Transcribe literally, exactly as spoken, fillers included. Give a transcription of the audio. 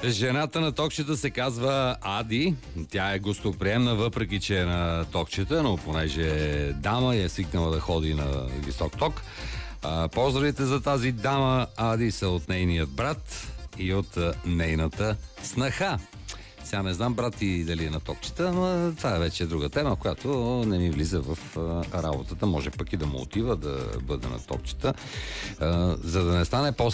Жената на токчета се казва Ади. Тя е гостоприемна, въпреки че е на токчета, но понеже е дама и е свикнала да ходи на висок ток. А, поздравите за тази дама Ади са от нейният брат и от а, нейната снаха. Сега не знам, брат, и дали е на токчета, но това е вече друга тема, която не ми влиза в а, работата. Може пък и да му отива да бъде на токчета, а, за да не стане после